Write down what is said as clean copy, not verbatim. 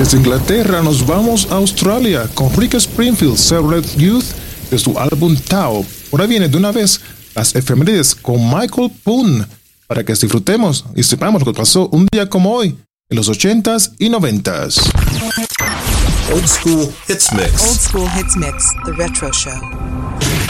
Desde Inglaterra nos vamos a Australia con Rick Springfield, Severed Youth, de su álbum Tao. Por ahí viene de una vez las efemérides con Michael Poon, para que disfrutemos y sepamos lo que pasó un día como hoy, en los 80s y 90s. Old School Hits Mix. Old School Hits Mix, The Retro Show.